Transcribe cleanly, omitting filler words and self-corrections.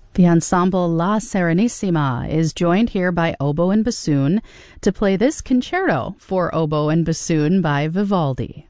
The ensemble La Serenissima is joined here by oboe and bassoon to play this concerto for oboe and bassoon by Vivaldi.